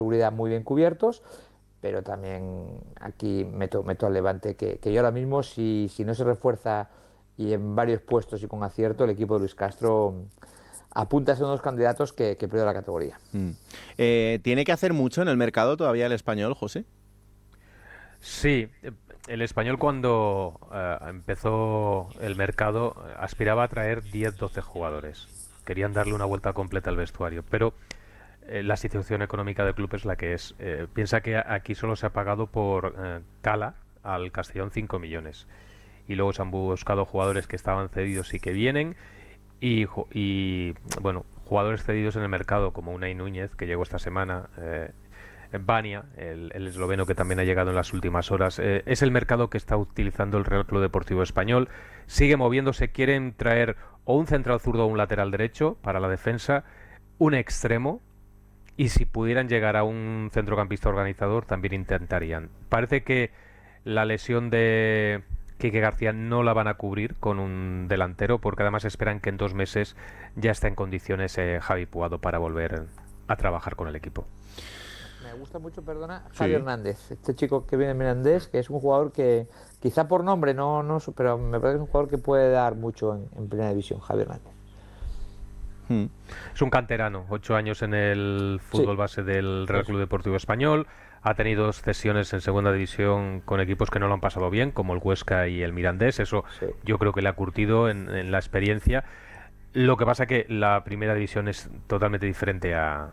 seguridad muy bien cubiertos, pero también aquí meto al Levante, que yo ahora mismo, si no se refuerza y en varios puestos y con acierto, el equipo de Luis Castro apunta a ser uno de los candidatos que pierde la categoría. ¿Tiene que hacer mucho en el mercado todavía el Español, José? Sí, el Español cuando empezó el mercado aspiraba a traer 10-12 jugadores. Querían darle una vuelta completa al vestuario, pero la situación económica del club es la que es. Piensa que aquí solo se ha pagado por Cala al Castellón 5 millones. Y luego se han buscado jugadores que estaban cedidos y que vienen. Y bueno, jugadores cedidos en el mercado como Unai Núñez, que llegó esta semana. Bania, el esloveno que también ha llegado en las últimas horas. Es el mercado que está utilizando el Real Club Deportivo Español. Sigue moviéndose. Quieren traer o un central zurdo o un lateral derecho para la defensa, un extremo, y si pudieran llegar a un centrocampista organizador también intentarían. Parece que la lesión de Quique García no la van a cubrir con un delantero, porque además esperan que en 2 meses ya está en condiciones Javi Puado para volver a trabajar con el equipo. Me gusta mucho, perdona, Sí. Javi Hernández, este chico que viene de Mirandés, que es un jugador que quizá por nombre pero me parece que es un jugador que puede dar mucho en primera división, Javi Hernández. Es un canterano, 8 años en el fútbol base del Real Club Deportivo Español. Ha tenido 2 cesiones en segunda división con equipos que no lo han pasado bien, como el Huesca y el Mirandés. Eso yo creo que le ha curtido en la experiencia. Lo que pasa que la primera división es totalmente diferente a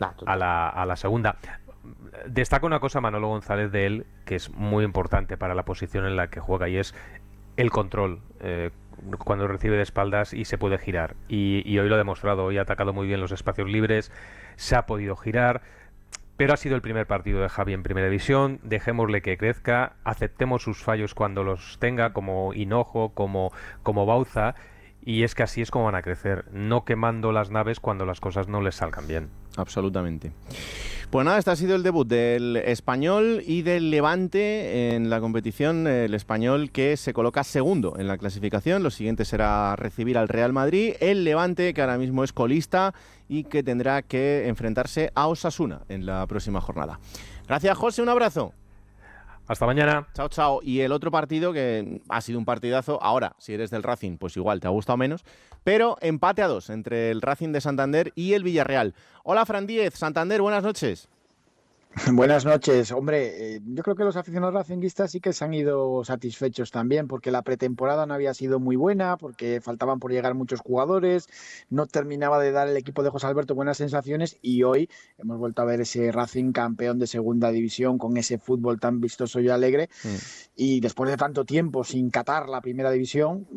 la segunda. Destaca una cosa Manolo González de él, que es muy importante para la posición en la que juega, y es el control. Cuando recibe de espaldas y se puede girar. Y hoy lo ha demostrado. Hoy ha atacado muy bien los espacios libres, se ha podido girar. Pero ha sido el primer partido de Javi en primera división. Dejémosle que crezca, aceptemos sus fallos cuando los tenga, como Hinojo, como Bauza. Y es que así es como van a crecer, no quemando las naves cuando las cosas no les salgan bien. Absolutamente. Pues nada, este ha sido el debut del Español y del Levante en la competición. El Español que se coloca segundo en la clasificación. Lo siguiente será recibir al Real Madrid. El Levante, que ahora mismo es colista y que tendrá que enfrentarse a Osasuna en la próxima jornada. Gracias, José, un abrazo. Hasta mañana. Chao, chao. Y el otro partido que ha sido un partidazo. Ahora, si eres del Racing, pues igual te ha gustado menos. Pero empate a 2 entre el Racing de Santander y el Villarreal. Hola, Fran Díez, Santander, buenas noches. Buenas noches. Hombre, yo creo que los aficionados racinguistas sí que se han ido satisfechos también, porque la pretemporada no había sido muy buena, porque faltaban por llegar muchos jugadores, no terminaba de dar el equipo de José Alberto buenas sensaciones, y hoy hemos vuelto a ver ese Racing campeón de segunda división con ese fútbol tan vistoso y alegre. Y después de tanto tiempo sin catar la primera división,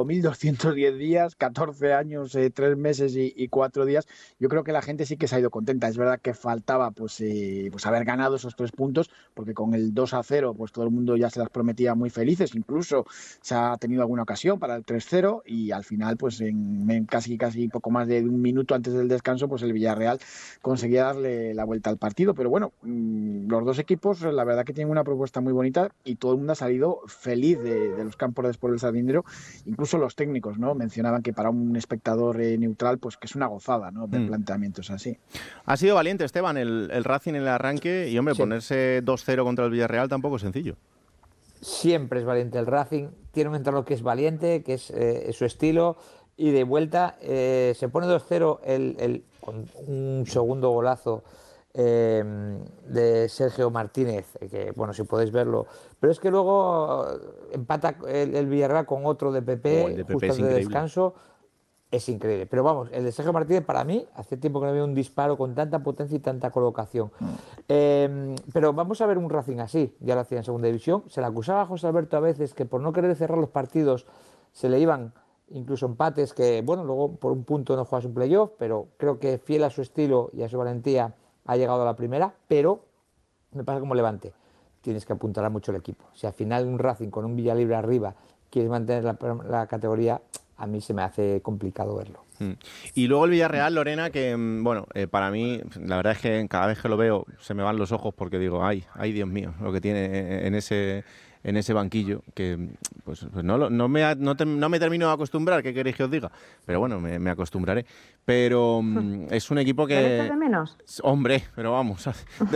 5.210 días, 14 años, 3 meses y 4 días, yo creo que la gente sí que se ha ido contenta. Es verdad que faltaba pues haber ganado esos 3 puntos, porque con el 2-0 pues todo el mundo ya se las prometía muy felices, incluso se ha tenido alguna ocasión para el 3-0, y al final pues en casi poco más de un minuto antes del descanso pues el Villarreal conseguía darle la vuelta al partido. Pero bueno, los dos equipos la verdad que tienen una propuesta muy bonita y todo el mundo ha salido feliz de los campos de Sport del Sardinero. Incluso los técnicos, ¿no?, mencionaban que para un espectador neutral pues que es una gozada, ¿no?, ver planteamientos así. Ha sido valiente, Esteban, el Racing en el arranque, y hombre, ponerse 2-0 contra el Villarreal tampoco es sencillo. Siempre es valiente el Racing, tiene un entrenador que es valiente, que es su estilo, y de vuelta se pone 2-0 con un segundo golazo de Sergio Martínez, que bueno, si podéis verlo, pero es que luego empata el Villarreal con otro de Pepe, el de Pepe justo es antes de increíble. descanso. Es increíble, pero vamos, el de Sergio Martínez para mí, hace tiempo que no había un disparo con tanta potencia y tanta colocación. Pero vamos a ver un Racing así, ya lo hacía en segunda división. Se le acusaba a José Alberto a veces que por no querer cerrar los partidos se le iban incluso empates que, bueno, luego por un punto no juegas un playoff, pero creo que fiel a su estilo y a su valentía ha llegado a la primera. Pero me pasa como Levante, tienes que apuntar mucho el equipo. Si al final un Racing con un Villalibre arriba quieres mantener la categoría, a mí se me hace complicado verlo. Y luego el Villarreal, Lorena, que bueno, para mí, la verdad es que cada vez que lo veo se me van los ojos, porque digo, ay Dios mío, lo que tiene en ese banquillo, que pues no me termino de acostumbrar, ¿qué queréis que os diga? Pero bueno, me acostumbraré. Pero es un equipo que... ¿Lo echas de menos? Hombre, pero vamos,